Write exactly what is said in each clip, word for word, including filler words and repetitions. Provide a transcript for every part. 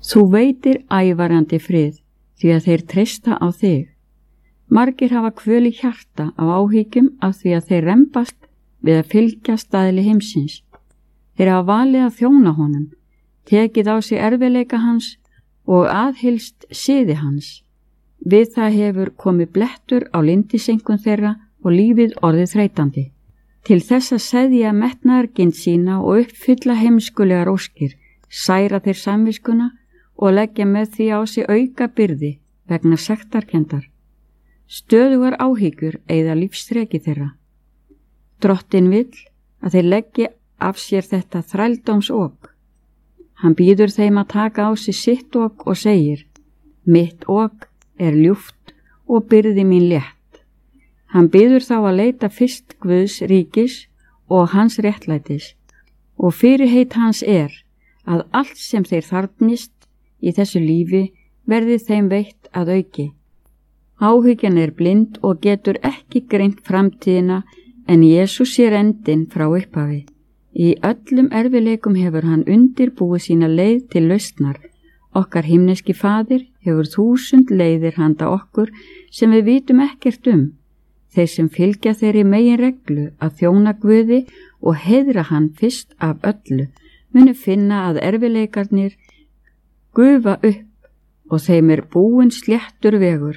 Þú veitir ævarandi frið því að þeir treysta á þig. Margir hafa kvöl í hjarta á áhyggjum af því að þeir rembast við að fylgja staðli heimsins. Þeir hafa valið að þjóna honum, tekið á sig erfiðleika hans og aðhylst siði hans. Við það hefur komið blettur á lindisenkun þeirra og lífið orðið þreytandi. Til þess að seðja metnaðargind sína og uppfylla heimskulegar óskir, særa þeir samviskuna og leggja með því á sig auka byrði vegna sektarkenndar. Stöðugar áhyggjur eyða lífsþreki þeirra. Drottinn vill að þeir leggji af sér þetta þrældómsok. Hann býður þeim að taka á sig sitt ok og segir: mitt ok er ljúft og byrði mín létt. Hann býður þá að leita fyrst Guðs ríkis og hans réttlætis, og fyrirheit hans er að allt sem þeir þarfnist í þessu lífi verði þeim veitt að auki. Áhyggjan er blind og getur ekki greint framtíðina, en Jesús sér endinn frá upphafi. Í öllum erfiðleikum hefur hann undirbúið sína leið til lausnar. Okkar himneski faðir hefur þúsund leiðir handa okkur sem við vitum ekkert um. Þeir sem fylgja þeirri megin reglu að þjóna Guði og heiðra hann fyrst af öllu, munu finna að erfiðleikarnir gufa upp og þeim er búinn sléttur vegur.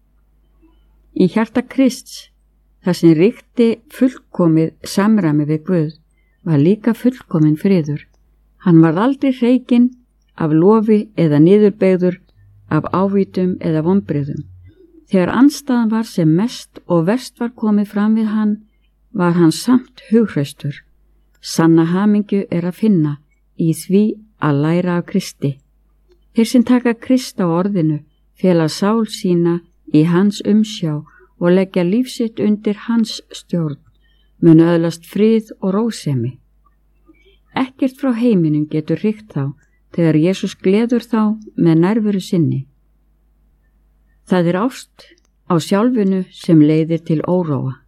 Í hjarta Krists, þar sem ríkti fullkomið samræmi við Guð, var líka fullkomin friður. Hann var aldrei hreykinn af lofi eða niðurbeygður af ávítum eða vonbrigðum. Þegar andstaðan var sem mest og verst var komið fram við hann, var hann samt hughraustur. Sanna hamingju er að finna í því að læra af Kristi. Þeir sem taka Krist á orðinu fela sál sína í hans umsjá og leggja lífsitt undir hans stjórn, mun öðlast frið og rósemi. Ekkert frá heiminum getur ríkt þá þegar Jesús gleður þá með nærveru sinni. Það er ást á sjálfinu sem leiðir til óróa.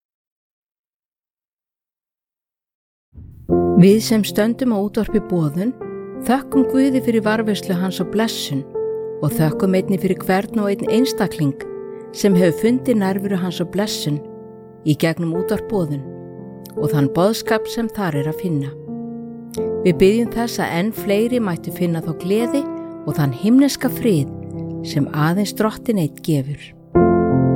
Við sem stöndum á útvarpi boðun þökkum Guði fyrir varðveislu hans og blessun og þökkum einnig fyrir hvern og einn einstakling sem hefur fundið nærveru hans og blessun í gegnum útvarp boðun og þann boðskap sem þar er að finna. Við byggjum þess að enn fleiri mættu finna þá gleði og þann himneska frið sem aðeins Drottinn einn gefur.